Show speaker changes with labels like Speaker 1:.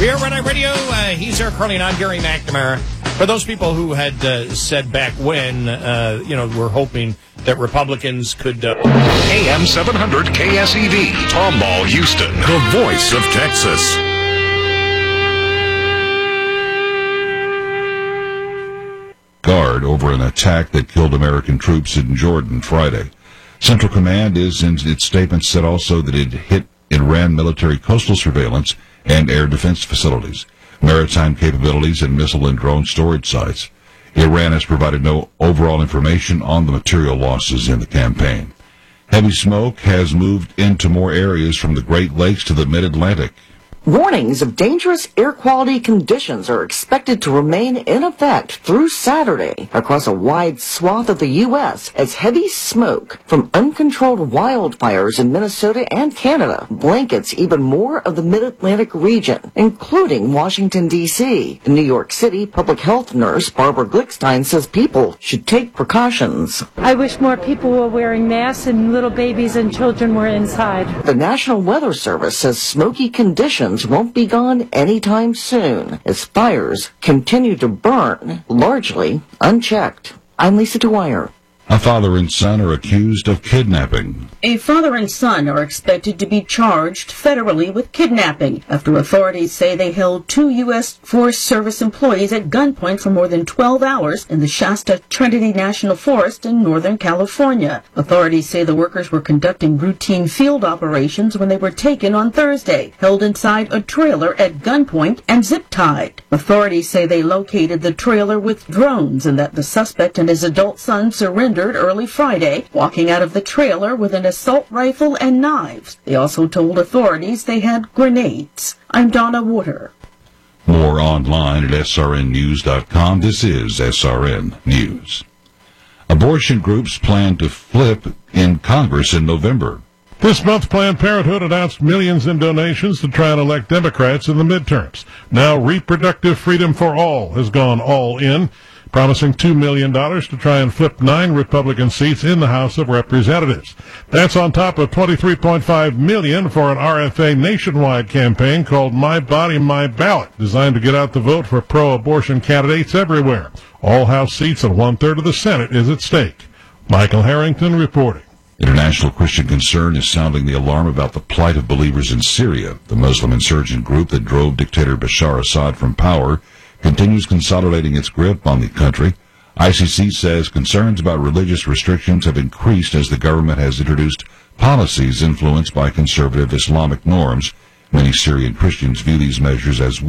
Speaker 1: We are Red Eye Radio. He's Eric Carly, and I'm Gary McNamara. For those people who had said back when, we're hoping that Republicans could...
Speaker 2: AM 700 KSEV, Tomball, Houston. The voice of Texas.
Speaker 3: Guard over an attack that killed American troops in Jordan Friday. Central Command is in its statement said also that it hit Iran military coastal surveillance and air defense facilities, maritime capabilities, and missile and drone storage sites. Iran has provided no overall information on the material losses in the campaign. Heavy smoke has moved into more areas from the Great Lakes to the Mid-Atlantic.
Speaker 4: Warnings of dangerous air quality conditions are expected to remain in effect through Saturday across a wide swath of the U.S. as heavy smoke from uncontrolled wildfires in Minnesota and Canada blankets even more of the Mid-Atlantic region, including Washington, D.C. The New York City public health nurse Barbara Glickstein says people should take precautions.
Speaker 5: I wish more people were wearing masks and little babies and children were inside.
Speaker 4: The National Weather Service says smoky conditions won't be gone anytime soon as fires continue to burn, largely unchecked. I'm Lisa Dwyer.
Speaker 3: A father and son are accused of kidnapping.
Speaker 6: A father and son are expected to be charged federally with kidnapping after authorities say they held 2 U.S. Forest Service employees at gunpoint for more than 12 hours in the Shasta Trinity National Forest in Northern California. Authorities say the workers were conducting routine field operations when they were taken on Thursday, held inside a trailer at gunpoint and zip-tied. Authorities say they located the trailer with drones and that the suspect and his adult son surrendered early Friday, walking out of the trailer with an assault rifle and knives. They also told authorities they had grenades. I'm Donna Water.
Speaker 3: More online at srnnews.com. This is SRN News. Abortion groups plan to flip in Congress in November.
Speaker 7: This month, Planned Parenthood announced millions in donations to try and elect Democrats in the midterms. Now, Reproductive Freedom for All has gone all in, promising $2 million to try and flip 9 Republican seats in the House of Representatives. That's on top of $23.5 million for an RFA nationwide campaign called My Body, My Ballot, designed to get out the vote for pro-abortion candidates everywhere. All House seats and 1/3 of the Senate is at stake. Michael Harrington reporting.
Speaker 3: International Christian Concern is sounding the alarm about the plight of believers in Syria. The Muslim insurgent group that drove dictator Bashar Assad from power continues consolidating its grip on the country. ICC says concerns about religious restrictions have increased as the government has introduced policies influenced by conservative Islamic norms. Many Syrian Christians view these measures as